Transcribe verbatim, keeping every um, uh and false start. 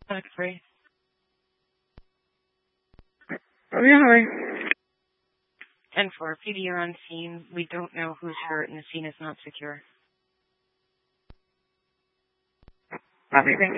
Back free. Oh, yeah, hurry. ten four, P D, you're on scene. We don't know who's hurt, and the scene is not secure. Copy, thank you.